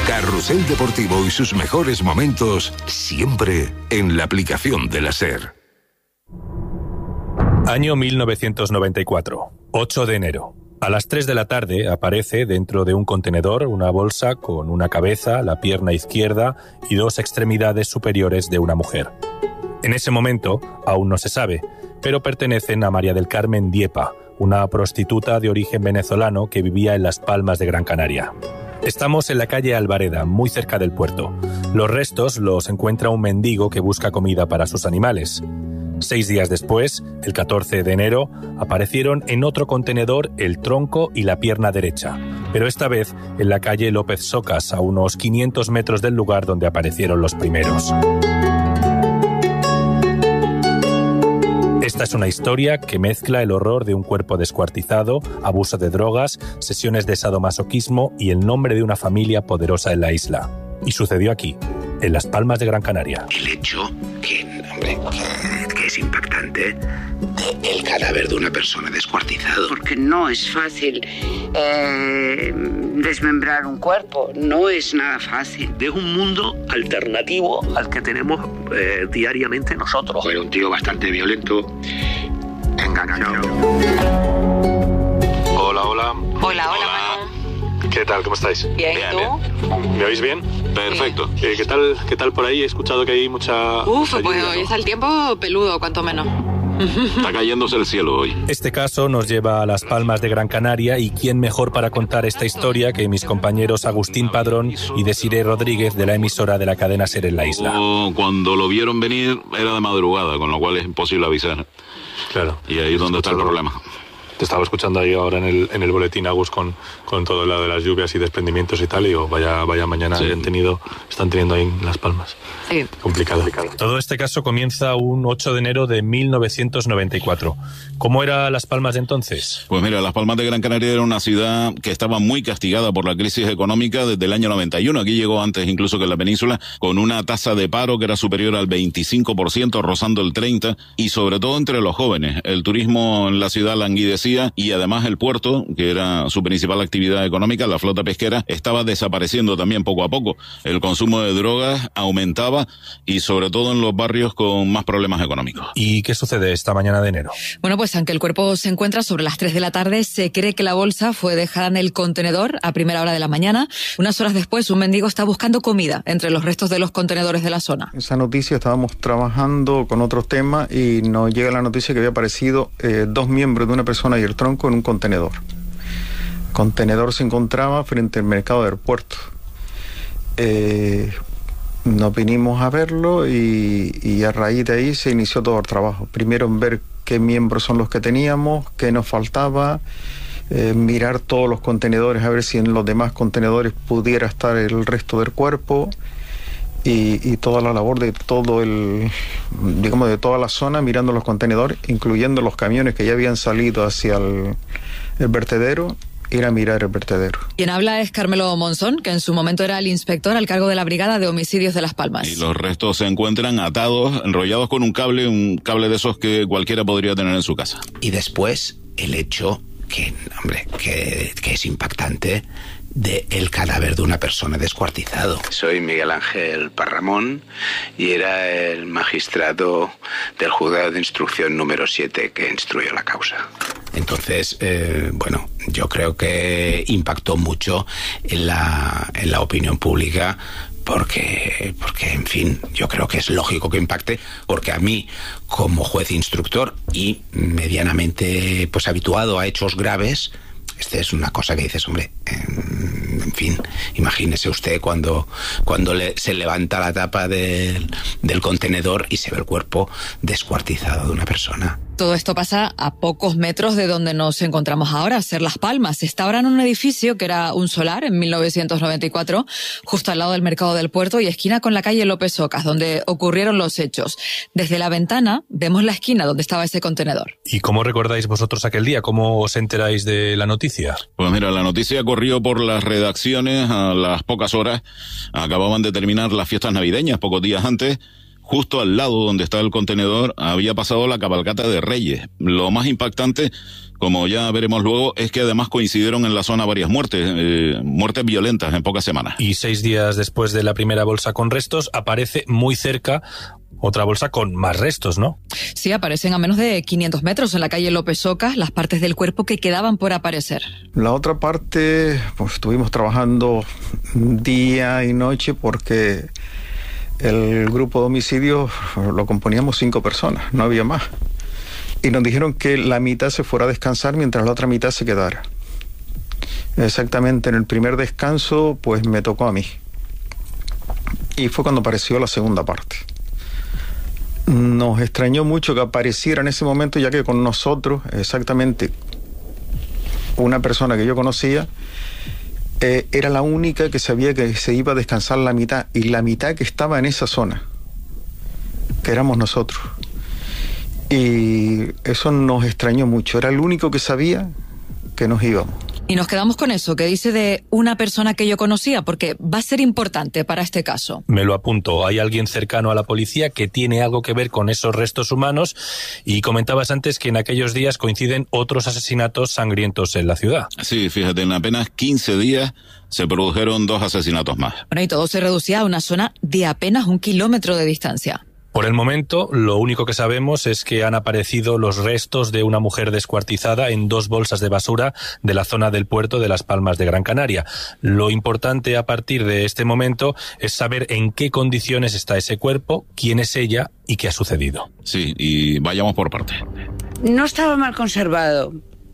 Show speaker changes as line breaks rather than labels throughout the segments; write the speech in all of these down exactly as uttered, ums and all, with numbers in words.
Carrusel Deportivo y sus mejores momentos siempre en la aplicación de la SER.
Año mil novecientos noventa y cuatro, ocho de enero. A las tres de la tarde aparece dentro de un contenedor una bolsa con una cabeza, la pierna izquierda y dos extremidades superiores de una mujer. En ese momento aún no se sabe, pero pertenecen a María del Carmen Diepa, una prostituta de origen venezolano que vivía en Las Palmas de Gran Canaria. Estamos en la calle Alvareda, muy cerca del puerto. Los restos los encuentra un mendigo que busca comida para sus animales. Seis días después, el catorce de enero, aparecieron en otro contenedor el tronco y la pierna derecha, pero esta vez en la calle López Socas, a unos quinientos metros del lugar donde aparecieron los primeros. Esta es una historia que mezcla el horror de un cuerpo descuartizado, abuso de drogas, sesiones de sadomasoquismo y el nombre de una familia poderosa en la isla. Y sucedió aquí, en Las Palmas de Gran Canaria.
El hecho que, hombre, que, que es impactante de el cadáver de una persona descuartizado.
Porque no es fácil eh, desmembrar un cuerpo, no es nada fácil.
Es un mundo alternativo al que tenemos eh, diariamente nosotros.
Era un tío bastante violento, engañado.
Hola, hola.
Hola, hola, Manu.
¿Qué tal? ¿Cómo estáis?
Bien, ¿y tú?
¿Me oís bien? Perfecto. Eh, ¿Qué tal, qué tal por ahí? He escuchado que hay mucha...
Uf,
mucha
pues
lluvia,
hoy
¿no?
está el tiempo peludo, cuanto menos.
Está cayéndose el cielo hoy.
Este caso nos lleva a Las Palmas de Gran Canaria y quién mejor para contar esta historia que mis compañeros Agustín Padrón y Desiree Rodríguez de la emisora de la cadena SER en la isla.
Oh, cuando lo vieron venir era de madrugada, con lo cual es imposible avisar.
Claro.
Y ahí es donde está el problema.
Te estaba escuchando ahí ahora en el, en el boletín, Agus, con, con todo lo de las lluvias y desprendimientos y tal, y digo, vaya, vaya mañana
Sí.
han tenido, están teniendo ahí en Las Palmas.
Sí.
Complicado.
Todo este caso comienza un ocho de enero de mil novecientos noventa y cuatro. ¿Cómo era Las Palmas de entonces?
Pues mira, Las Palmas de Gran Canaria era una ciudad que estaba muy castigada por la crisis económica desde el año noventa y uno. Aquí llegó antes incluso que en la península, con una tasa de paro que era superior al veinticinco por ciento, rozando el treinta por ciento, y sobre todo entre los jóvenes. El turismo en la ciudad languidecía y además el puerto, que era su principal actividad económica, la flota pesquera, estaba desapareciendo también poco a poco. El consumo de drogas aumentaba y sobre todo en los barrios con más problemas económicos.
¿Y qué sucede esta mañana de enero?
Bueno, pues aunque el cuerpo se encuentra sobre las tres de la tarde, se cree que la bolsa fue dejada en el contenedor a primera hora de la mañana. Unas horas después, un mendigo está buscando comida entre los restos de los contenedores de la zona.
Esa noticia, estábamos trabajando con otros temas y nos llega la noticia que había aparecido eh, dos miembros de una persona y el tronco en un contenedor. El contenedor se encontraba frente al mercado del puerto. Eh, nos vinimos a verlo y, y a raíz de ahí se inició todo el trabajo. Primero en ver qué miembros son los que teníamos, qué nos faltaba, eh, mirar todos los contenedores a ver si en los demás contenedores pudiera estar el resto del cuerpo. Y, y toda la labor de todo el, digamos, de toda la zona, mirando los contenedores, incluyendo los camiones que ya habían salido hacia el, el vertedero, ir a mirar el vertedero.
Quien habla es Carmelo Monzón, que en su momento era el inspector al cargo de la Brigada de Homicidios de Las Palmas.
Y los restos se encuentran atados, enrollados con un cable, un cable de esos que cualquiera podría tener en su casa.
Y después el hecho que, hombre, que, que es impactante de el cadáver de una persona descuartizado. Soy Miguel Ángel Parramón y era el magistrado del juzgado de instrucción número siete que instruyó la causa. Entonces, eh, bueno, yo creo que impactó mucho en la, en la opinión pública porque, porque, en fin, yo creo que es lógico que impacte, porque a mí, como juez instructor y medianamente pues habituado a hechos graves, esta es una cosa que dices, hombre, en, en fin, imagínese usted cuando, cuando le, se levanta la tapa del, del contenedor y se ve el cuerpo descuartizado de una persona.
Todo esto pasa a pocos metros de donde nos encontramos ahora, Ser Las Palmas. Está ahora en un edificio que era un solar en mil novecientos noventa y cuatro, justo al lado del mercado del puerto y esquina con la calle López Socas, donde ocurrieron los hechos. Desde la ventana vemos la esquina donde estaba ese contenedor.
¿Y cómo recordáis vosotros aquel día? ¿Cómo os enteráis de la noticia?
Pues mira, la noticia corrió por las redacciones a las pocas horas. Acababan de terminar las fiestas navideñas, pocos días antes, justo al lado donde está el contenedor había pasado la cabalgata de Reyes. Lo más impactante, como ya veremos luego, es que además coincidieron en la zona varias muertes, eh, muertes violentas en pocas semanas.
Y seis días después de la primera bolsa con restos, aparece muy cerca otra bolsa con más restos, ¿no?
Sí, aparecen a menos de quinientos metros en la calle López Ocas las partes del cuerpo que quedaban por aparecer.
La otra parte, pues estuvimos trabajando día y noche porque el grupo de homicidios lo componíamos cinco personas, no había más. Y nos dijeron que la mitad se fuera a descansar mientras la otra mitad se quedara. Exactamente en el primer descanso, pues me tocó a mí. Y fue cuando apareció la segunda parte. Nos extrañó mucho que apareciera en ese momento, ya que con nosotros, exactamente una persona que yo conocía, eh, era la única que sabía que se iba a descansar la mitad, y la mitad que estaba en esa zona, que éramos nosotros. Y eso nos extrañó mucho, era el único que sabía que nos íbamos.
Y nos quedamos con eso, que dice de una persona que yo conocía, porque va a ser importante para este caso.
Me lo apunto. Hay alguien cercano a la policía que tiene algo que ver con esos restos humanos, y comentabas antes que en aquellos días coinciden otros asesinatos sangrientos en la ciudad.
Sí, fíjate, en apenas quince días se produjeron dos asesinatos más.
Bueno, y todo se reducía a una zona de apenas un kilómetro de distancia.
Por el momento, lo único que sabemos es que han aparecido los restos de una mujer descuartizada en dos bolsas de basura de la zona del puerto de Las Palmas de Gran Canaria. Lo importante a partir de este momento es saber en qué condiciones está ese cuerpo, quién es ella y qué ha sucedido.
Sí, y vayamos por partes.
No estaba mal conservado,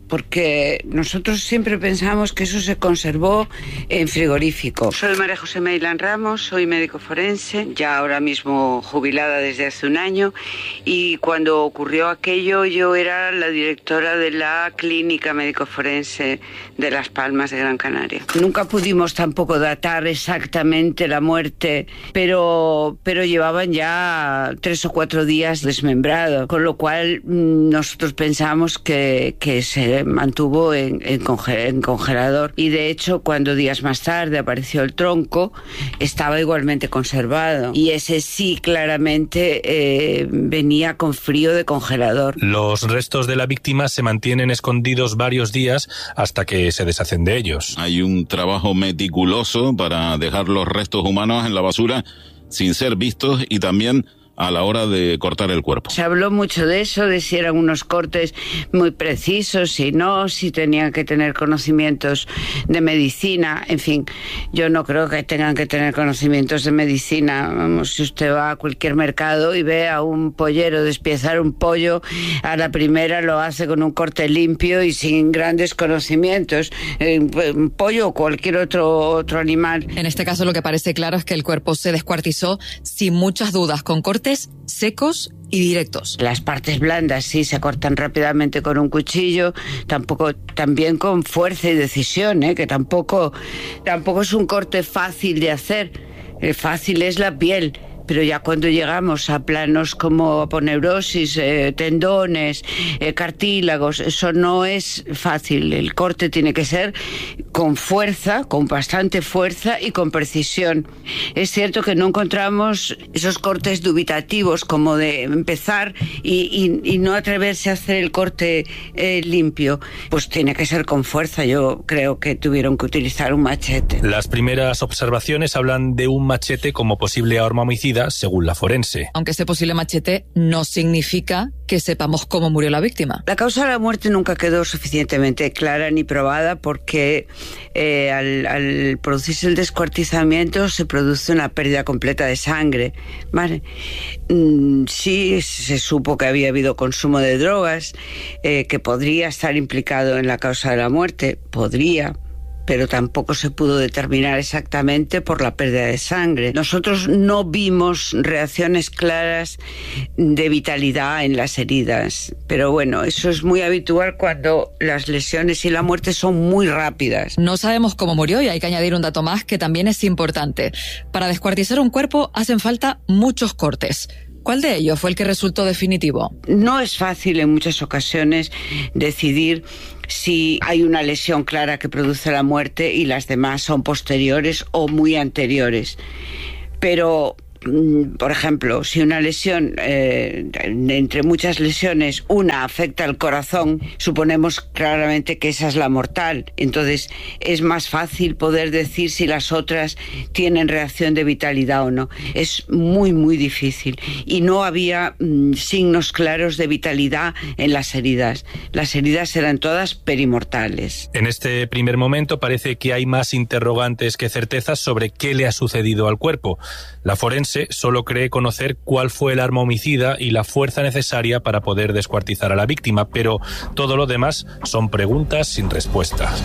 porque nosotros siempre pensamos que eso se conservó en frigorífico. Soy María José Meilán Ramos, soy médico forense, ya ahora mismo jubilada desde hace un año, y cuando ocurrió aquello yo era la directora de la clínica médico forense de Las Palmas de Gran Canaria. Nunca pudimos tampoco datar exactamente la muerte, pero, pero llevaban ya tres o cuatro días desmembrado, con lo cual nosotros pensamos que, que se mantuvo en, en, conge, en congelador, y de hecho cuando días más tarde apareció el tronco estaba igualmente conservado, y ese sí claramente eh, venía con frío de congelador.
Los restos de la víctima se mantienen escondidos varios días hasta que se deshacen de ellos.
Hay un trabajo meticuloso para dejar los restos humanos en la basura sin ser vistos, y también a la hora de cortar el cuerpo.
Se habló mucho de eso, de si eran unos cortes muy precisos, si no, si tenían que tener conocimientos de medicina. En fin, yo no creo que tengan que tener conocimientos de medicina. Vamos, si usted va a cualquier mercado y ve a un pollero despiezar un pollo, a la primera lo hace con un corte limpio y sin grandes conocimientos. Un pollo o cualquier otro, otro animal.
En este caso lo que parece claro es que el cuerpo se descuartizó sin muchas dudas, con cortes secos y directos.
Las partes blandas sí se cortan rápidamente con un cuchillo, tampoco, también con fuerza y decisión, ¿eh? que tampoco, tampoco es un corte fácil de hacer. El fácil es la piel. Pero ya cuando llegamos a planos como aponeurosis, eh, tendones, eh, cartílagos, eso no es fácil. El corte tiene que ser con fuerza, con bastante fuerza y con precisión. Es cierto que no encontramos esos cortes dubitativos como de empezar y, y, y no atreverse a hacer el corte eh, limpio. Pues tiene que ser con fuerza. Yo creo que tuvieron que utilizar un machete.
Las primeras observaciones hablan de un machete como posible arma homicida, según la forense.
Aunque este posible machete no significa que sepamos cómo murió la víctima.
La causa de la muerte nunca quedó suficientemente clara ni probada, porque eh, al, al producirse el descuartizamiento se produce una pérdida completa de sangre, ¿vale? Mm, sí se supo que había habido consumo de drogas, eh, que podría estar implicado en la causa de la muerte, podría, pero tampoco se pudo determinar exactamente por la pérdida de sangre. Nosotros no vimos reacciones claras de vitalidad en las heridas, pero bueno, eso es muy habitual cuando las lesiones y la muerte son muy rápidas.
No sabemos cómo murió, y hay que añadir un dato más que también es importante. Para descuartizar un cuerpo hacen falta muchos cortes. ¿Cuál de ellos fue el que resultó definitivo?
No es fácil en muchas ocasiones decidir si hay una lesión clara que produce la muerte y las demás son posteriores o muy anteriores. Pero por ejemplo, si una lesión, eh, entre muchas lesiones, una afecta al corazón, suponemos claramente que esa es la mortal. Entonces es más fácil poder decir si las otras tienen reacción de vitalidad o no. Es muy, muy difícil. Y no había mm, signos claros de vitalidad en las heridas. Las heridas eran todas perimortales.
En este primer momento parece que hay más interrogantes que certezas sobre qué le ha sucedido al cuerpo. La forense solo cree conocer cuál fue el arma homicida y la fuerza necesaria para poder descuartizar a la víctima, pero todo lo demás son preguntas sin respuestas.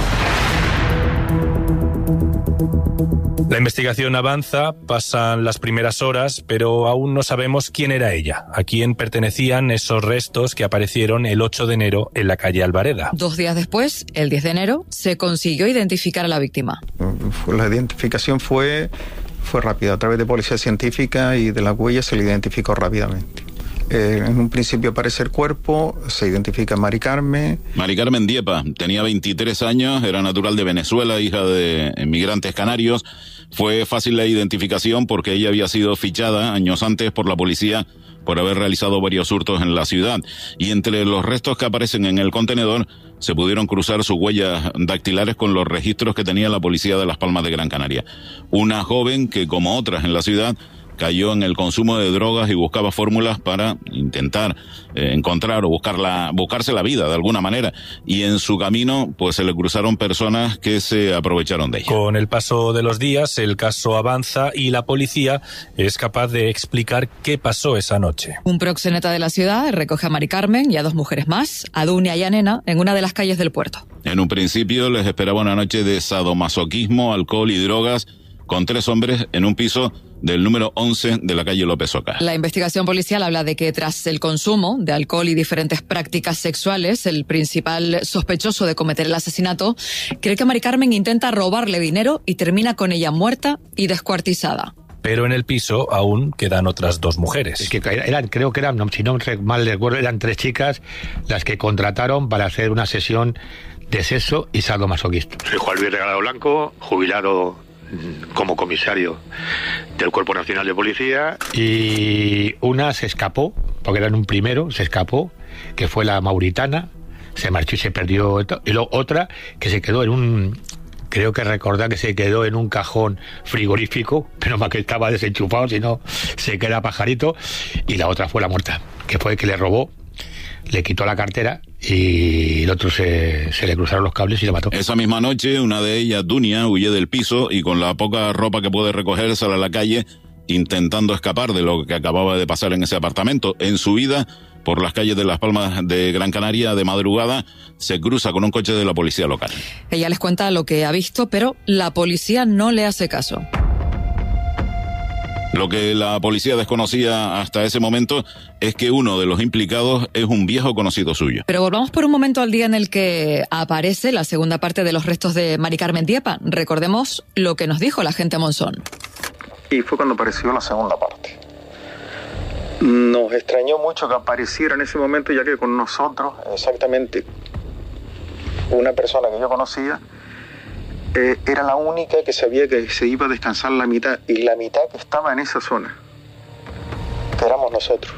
La investigación avanza, pasan las primeras horas, pero aún no sabemos quién era ella, a quién pertenecían esos restos que aparecieron el ocho de enero en la calle Albareda.
Dos días después, el diez de enero, se consiguió identificar a la víctima.
La identificación fue, fue rápida, a través de policía científica y de las huellas se le identificó rápidamente. Eh, en un principio aparece el cuerpo, se identifica a Mari Carmen.
Mari Carmen Diepa tenía veintitrés años, era natural de Venezuela, hija de inmigrantes canarios. Fue fácil la identificación porque ella había sido fichada años antes por la policía por haber realizado varios hurtos en la ciudad. Y entre los restos que aparecen en el contenedor se pudieron cruzar sus huellas dactilares con los registros que tenía la policía de Las Palmas de Gran Canaria. Una joven que, como otras en la ciudad, cayó en el consumo de drogas y buscaba fórmulas para intentar eh, encontrar o buscar la, buscarse la vida de alguna manera. Y en su camino, pues se le cruzaron personas que se aprovecharon de ella.
Con el paso de los días, el caso avanza y la policía es capaz de explicar qué pasó esa noche.
Un proxeneta de la ciudad recoge a Mari Carmen y a dos mujeres más, a Dunia y a Nena, en una de las calles del puerto.
En un principio les esperaba una noche de sadomasoquismo, alcohol y drogas, con tres hombres en un piso del número once de la calle López Ocas.
La investigación policial habla de que tras el consumo de alcohol y diferentes prácticas sexuales, el principal sospechoso de cometer el asesinato cree que Mari Carmen intenta robarle dinero y termina con ella muerta y descuartizada.
Pero en el piso aún quedan otras dos mujeres.
Es que eran, creo que eran, si no mal recuerdo, eran tres chicas las que contrataron para hacer una sesión de sexo y sadomasoquista.
Soy Juan Luis Regalado Blanco, jubilado como comisario del Cuerpo Nacional de Policía.
Y una se escapó, porque era en un primero, se escapó, que fue la mauritana, se marchó y se perdió. Y luego otra que se quedó en un, creo que recordar que se quedó en un cajón frigorífico, pero más que estaba desenchufado, si no se queda pajarito. Y la otra fue la muerta, que fue que le robó, le quitó la cartera y el otro se, se le cruzaron los cables y le mató.
Esa misma noche, una de ellas, Dunia, huye del piso y con la poca ropa que puede recoger sale a la calle intentando escapar de lo que acababa de pasar en ese apartamento. En su vida por las calles de Las Palmas de Gran Canaria de madrugada se cruza con un coche de la policía local.
Ella les cuenta lo que ha visto, pero la policía no le hace caso.
Lo que la policía desconocía hasta ese momento es que uno de los implicados es un viejo conocido suyo.
Pero volvamos por un momento al día en el que aparece la segunda parte de los restos de Mari Carmen Diepa. Recordemos lo que nos dijo la agente Monzón.
Y fue cuando apareció la segunda parte. Nos extrañó mucho que apareciera en ese momento, ya que con nosotros, exactamente, una persona que yo conocía, Eh, era la única que sabía que se iba a descansar la mitad, y la mitad que estaba en esa zona, que éramos nosotros.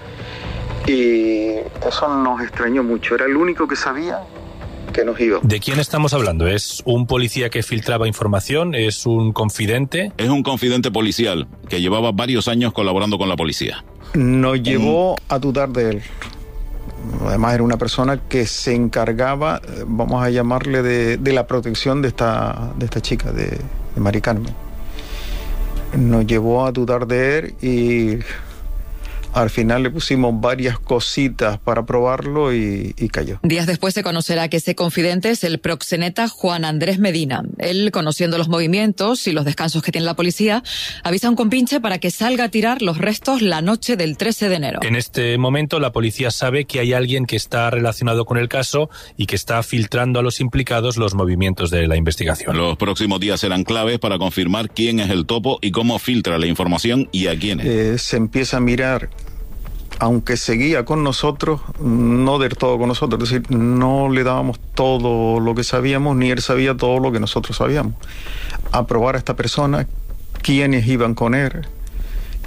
Y eso nos extrañó mucho, era el único que sabía que nos iba.
¿De quién estamos hablando? ¿Es un policía que filtraba información? ¿Es un confidente?
Es un confidente policial que llevaba varios años colaborando con la policía.
Nos llevó a dudar de él. Además era una persona que se encargaba, vamos a llamarle, de, de la protección de esta, de esta chica, de, de Mari Carmen. Nos llevó a dudar de él y al final le pusimos varias cositas para probarlo y, y cayó.
Días después se conocerá que ese confidente es el proxeneta Juan Andrés Medina. Él, conociendo los movimientos y los descansos que tiene la policía, avisa a un compinche para que salga a tirar los restos la noche del trece de enero.
En este momento la policía sabe que hay alguien que está relacionado con el caso y que está filtrando a los implicados los movimientos de la investigación.
Los próximos días serán claves para confirmar quién es el topo y cómo filtra la información y a quiénes.
Eh, se empieza a mirar, aunque seguía con nosotros, no del todo con nosotros, es decir, no le dábamos todo lo que sabíamos, ni él sabía todo lo que nosotros sabíamos. A probar a esta persona, quiénes iban con él,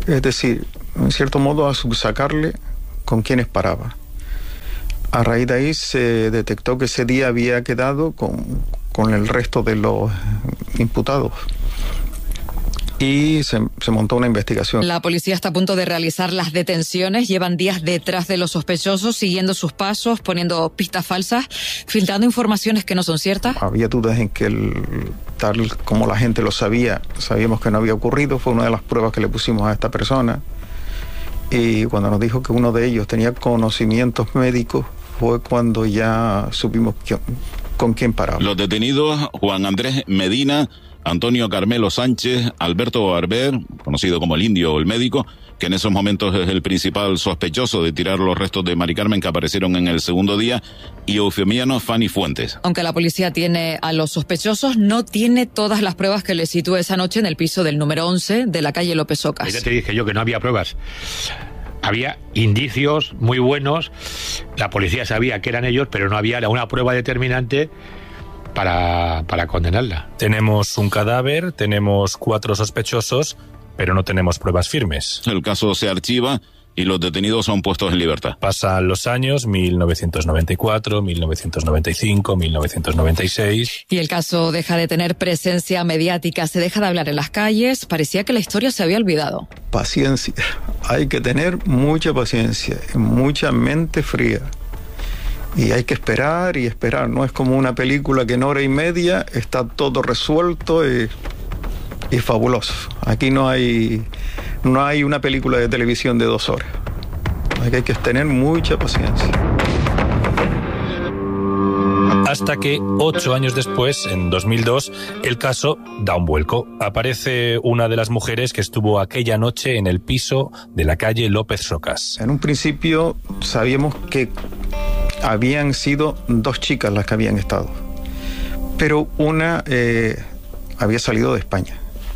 Es decir, en cierto modo a subsacarle con quienes paraba. A raíz de ahí se detectó que ese día había quedado con, con el resto de los imputados. Y se, se montó una investigación.
La policía está a punto de realizar las detenciones. Llevan días detrás de los sospechosos, siguiendo sus pasos, poniendo pistas falsas, filtrando informaciones que no son ciertas.
Había dudas en que el, tal como la gente lo sabía, sabíamos que no había ocurrido. Fue una de las pruebas que le pusimos a esta persona. Y cuando nos dijo que uno de ellos tenía conocimientos médicos, fue cuando ya supimos que, con quién paraba.
Los detenidos: Juan Andrés Medina, Antonio Carmelo Sánchez, Alberto Barber, conocido como el Indio o el Médico, que en esos momentos es el principal sospechoso de tirar los restos de Mari Carmen que aparecieron en el segundo día, y Eufemiano Fanny Fuentes.
Aunque la policía tiene a los sospechosos, no tiene todas las pruebas que le sitúa esa noche en el piso del número once de la calle López Ocas.
Ya te dije yo que no había pruebas. Había indicios muy buenos, la policía sabía que eran ellos, pero no había una prueba determinante para, para condenarla.
Tenemos un cadáver, tenemos cuatro sospechosos, pero no tenemos pruebas firmes.
El caso se archiva y los detenidos son puestos en libertad.
Pasan los años, mil novecientos noventa y cuatro, mil novecientos noventa y cinco, mil novecientos noventa y seis...
Y el caso deja de tener presencia mediática, se deja de hablar en las calles, parecía que la historia se había olvidado.
Paciencia, hay que tener mucha paciencia, mucha mente fría. Y hay que esperar y esperar, no es como una película que en hora y media está todo resuelto y, y fabuloso. Aquí no hay, no hay una película de televisión de dos horas. Hay que tener mucha paciencia.
Hasta que, ocho años después, en dos mil dos, el caso da un vuelco. Aparece una de las mujeres que estuvo aquella noche en el piso de la calle López Ocas.
En un principio sabíamos que habían sido dos chicas las que habían estado, pero una eh, había salido de España.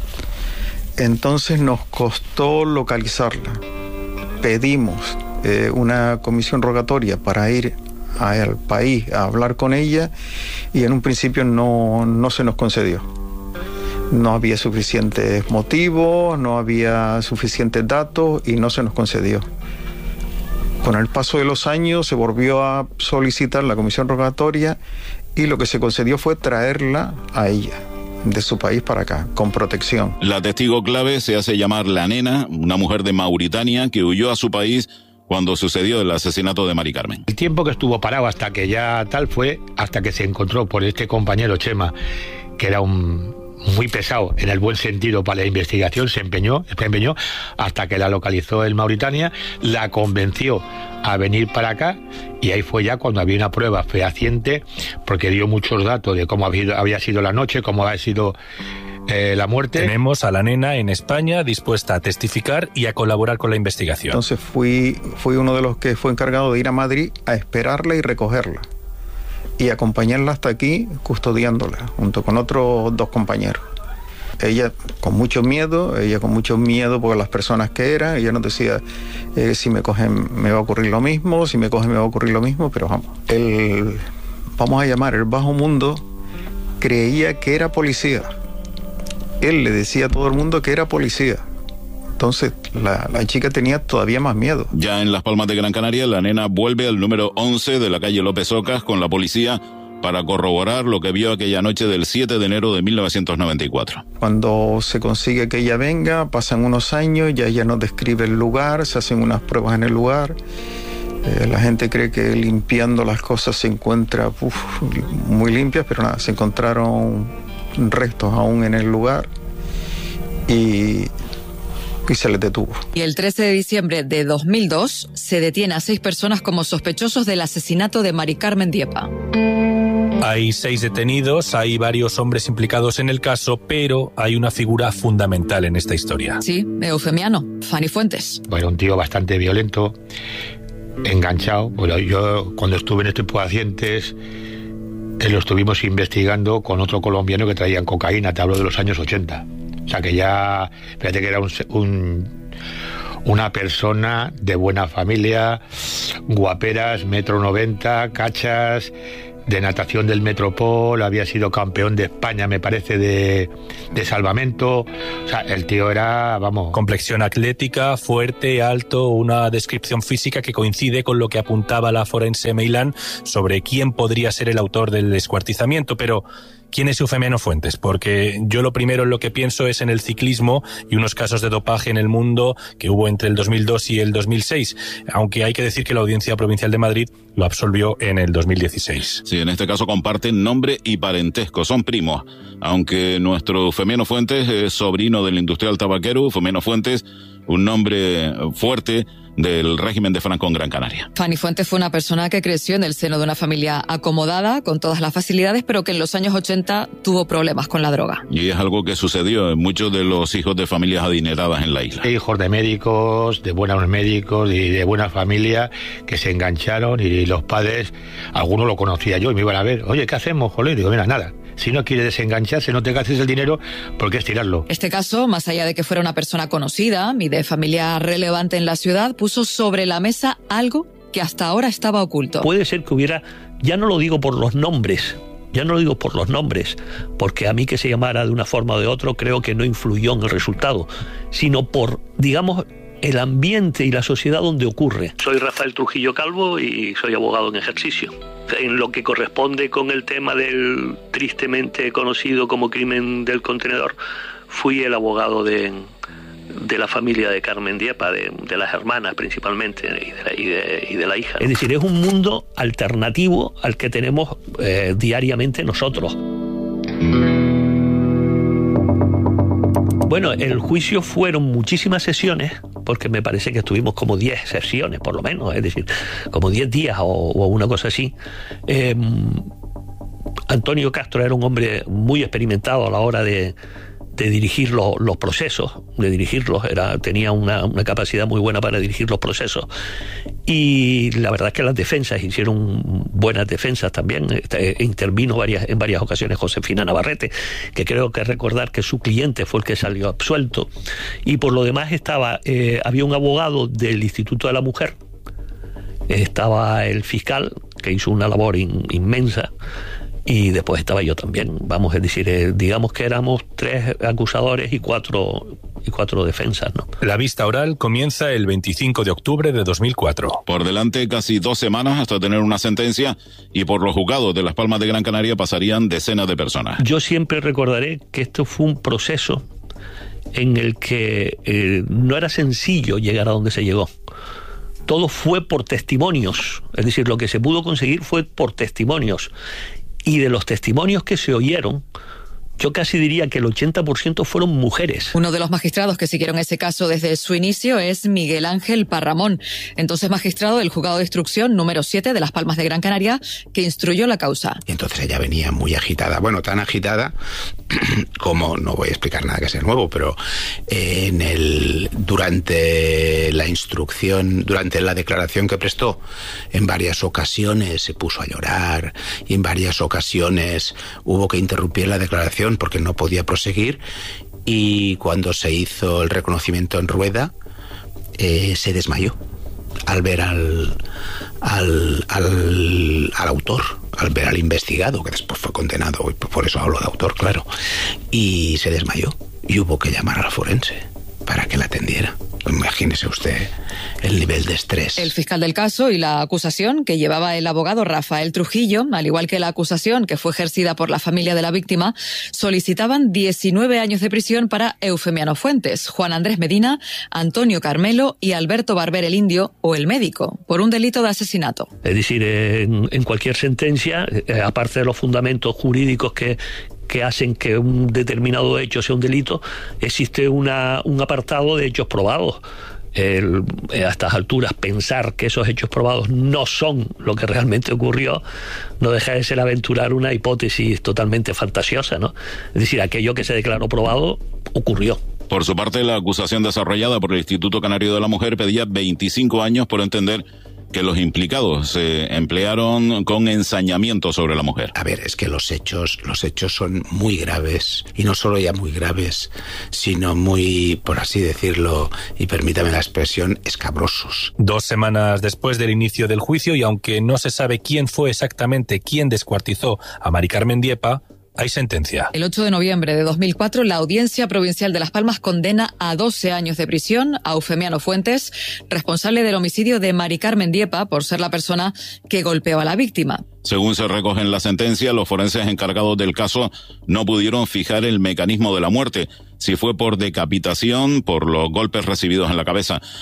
Entonces nos costó localizarla. Pedimos eh, una comisión rogatoria para ir al país a hablar con ella y en un principio no, no se nos concedió. No había suficientes motivos, no había suficientes datos y no se nos concedió. Con el paso de los años se volvió a solicitar la comisión rogatoria y lo que se concedió fue traerla a ella, de su país para acá, con protección.
La testigo clave se hace llamar La Nena, una mujer de Mauritania que huyó a su país cuando sucedió el asesinato de Mari Carmen.
El tiempo que estuvo parado hasta que ya tal fue, hasta que se encontró por este compañero Chema, que era un muy pesado en el buen sentido para la investigación, se empeñó, se empeñó hasta que la localizó en Mauritania, la convenció a venir para acá y ahí fue ya cuando había una prueba fehaciente, porque dio muchos datos de cómo había, había sido la noche, cómo había sido eh, la muerte.
Tenemos a la nena en España dispuesta a testificar y a colaborar con la investigación.
Entonces fui, fui uno de los que fue encargado de ir a Madrid a esperarla y recogerla y acompañarla hasta aquí custodiándola junto con otros dos compañeros. Ella con mucho miedo, ella con mucho miedo por las personas que eran. Ella nos decía, eh, si me cogen me va a ocurrir lo mismo, si me cogen me va a ocurrir lo mismo, pero vamos, el, vamos a llamar, el bajo mundo creía que era policía. Él le decía a todo el mundo que era policía. Entonces la, la chica tenía todavía más miedo.
Ya en Las Palmas de Gran Canaria, la nena vuelve al número once de la calle López Ocas con la policía para corroborar lo que vio aquella noche del siete de enero de mil novecientos noventa y cuatro.
Cuando se consigue que ella venga, pasan unos años, ya ella nos describe el lugar, se hacen unas pruebas en el lugar. Eh, la gente cree que limpiando las cosas se encuentra uf, muy limpias, pero nada, se encontraron restos aún en el lugar y... y se les detuvo.
Y el trece de diciembre de dos mil dos se detiene a seis personas como sospechosos del asesinato de Mari Carmen Diepa.
Hay seis detenidos, hay varios hombres implicados en el caso, pero hay una figura fundamental en esta historia.
Sí, Eufemiano, Fanny Fuentes.
Bueno, un tío bastante violento, enganchado. Bueno, yo cuando estuve en estos pacientes eh, lo estuvimos investigando con otro colombiano que traían cocaína, te hablo de los años ochenta. O sea que ya, fíjate que era un, un, una persona de buena familia, guaperas, metro noventa, cachas, de natación del Metropol, había sido campeón de España, me parece, de, de salvamento. O sea, el tío era, vamos...
Complexión atlética, fuerte, alto, una descripción física que coincide con lo que apuntaba la forense Meilán sobre quién podría ser el autor del descuartizamiento, pero... ¿Quién es Eufemiano Fuentes? Porque yo lo primero en lo que pienso es en el ciclismo y unos casos de dopaje en el mundo que hubo entre el dos mil dos y el dos mil seis, aunque hay que decir que la Audiencia Provincial de Madrid lo absolvió en el dos mil dieciséis.
Sí, en este caso comparten nombre y parentesco, son primos, aunque nuestro Eufemiano Fuentes es sobrino del industrial tabaquero. Eufemiano Fuentes, un nombre fuerte del régimen de Franco en Gran Canaria.
Fanny Fuentes fue una persona que creció en el seno de una familia acomodada, con todas las facilidades, pero que en los años ochenta tuvo problemas con la droga.
Y es algo que sucedió en muchos de los hijos de familias adineradas en la isla.
Hijos de médicos, de buenos médicos y de buena familia que se engancharon, y los padres, algunos lo conocía yo y me iban a ver, oye, ¿qué hacemos, joder? Digo, mira, nada. Si no quiere desengancharse, no te gastes el dinero porque es tirarlo.
Este caso, más allá de que fuera una persona conocida y de familia relevante en la ciudad, puso sobre la mesa algo que hasta ahora estaba oculto.
Puede ser que hubiera, ya no lo digo por los nombres, ya no lo digo por los nombres, porque a mí que se llamara de una forma o de otra creo que no influyó en el resultado, sino por, digamos, el ambiente y la sociedad donde ocurre.
Soy Rafael Trujillo Calvo y soy abogado en ejercicio. En lo que corresponde con el tema del tristemente conocido como crimen del contenedor, fui el abogado de, de la familia de Carmen Diepa, de, de las hermanas principalmente, y de, la, y, de, y de la hija.
Es decir, es un mundo alternativo al que tenemos eh, diariamente nosotros. Bueno, el juicio fueron muchísimas sesiones, porque me parece que estuvimos como diez sesiones, por lo menos, es decir, como diez días o, o una cosa así. Eh, Antonio Castro era un hombre muy experimentado a la hora de, de dirigir lo, los procesos, de dirigirlos, era, tenía una, una capacidad muy buena para dirigir los procesos. Y la verdad es que las defensas hicieron buenas defensas también. Eh, intervino varias, en varias ocasiones Josefina Navarrete, que creo que recordar que su cliente fue el que salió absuelto. Y por lo demás estaba, eh, había un abogado del Instituto de la Mujer, estaba el fiscal, que hizo una labor in, inmensa, y después estaba yo también. Vamos, es decir, eh, digamos que éramos tres acusadores y cuatro y cuatro defensas, ¿no?
La vista oral comienza el veinticinco de octubre de dos mil cuatro.
Por delante casi dos semanas hasta tener una sentencia, y por los juzgados de Las Palmas de Gran Canaria pasarían decenas de personas.
Yo siempre recordaré que esto fue un proceso en el que eh, no era sencillo llegar a donde se llegó. Todo fue por testimonios, es decir, lo que se pudo conseguir fue por testimonios. Y de los testimonios que se oyeron, yo casi diría que el ochenta por ciento fueron mujeres.
Uno de los magistrados que siguieron ese caso desde su inicio es Miguel Ángel Parramón, entonces magistrado del Juzgado de Instrucción número siete de Las Palmas de Gran Canaria, que instruyó la causa.
Y entonces ella venía muy agitada, bueno, tan agitada como, no voy a explicar nada que sea nuevo, pero eh, en el durante la instrucción, durante la declaración que prestó, en varias ocasiones se puso a llorar, y en varias ocasiones hubo que interrumpir la declaración porque no podía proseguir, y cuando se hizo el reconocimiento en rueda eh, se desmayó al ver al, al, al, al autor, al ver al investigado, que después fue condenado, y por eso hablo de autor, claro, y se desmayó y hubo que llamar a la forense para que la atendiera. Imagínese usted el nivel de estrés.
El fiscal del caso y la acusación que llevaba el abogado Rafael Trujillo, al igual que la acusación que fue ejercida por la familia de la víctima, solicitaban diecinueve años de prisión para Eufemiano Fuentes, Juan Andrés Medina, Antonio Carmelo y Alberto Barber el Indio, o el médico, por un delito de asesinato.
Es decir, en, en cualquier sentencia, eh, aparte de los fundamentos jurídicos que que hacen que un determinado hecho sea un delito, existe una, un apartado de hechos probados. El, a estas alturas pensar que esos hechos probados no son lo que realmente ocurrió no deja de ser aventurar una hipótesis totalmente fantasiosa, ¿no? Es decir, aquello que se declaró probado ocurrió.
Por su parte, la acusación desarrollada por el Instituto Canario de la Mujer pedía veinticinco años por entender que los implicados se emplearon con ensañamiento sobre la mujer.
A ver, es que los hechos, los hechos son muy graves, y no solo ya muy graves, sino muy, por así decirlo, y permítame la expresión, escabrosos.
Dos semanas después del inicio del juicio, y aunque no se sabe quién fue exactamente quien descuartizó a Mari Carmen Diepa, hay sentencia.
El ocho de noviembre de dos mil cuatro, la Audiencia Provincial de Las Palmas condena a doce años de prisión a Eufemiano Fuentes, responsable del homicidio de Mari Carmen Diepa, por ser la persona que golpeó a la víctima.
Según se recoge en la sentencia, los forenses encargados del caso no pudieron fijar el mecanismo de la muerte, si fue por decapitación, por los golpes recibidos en la cabeza